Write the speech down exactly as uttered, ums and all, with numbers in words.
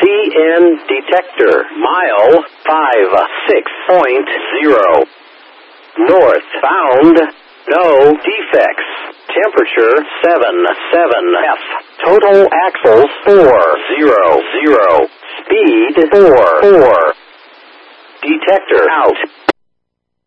N detector. Mile five six point zero. Northbound. No defects. Temperature seven seven F. Total axles four zero zero. Speed four four. Detector out.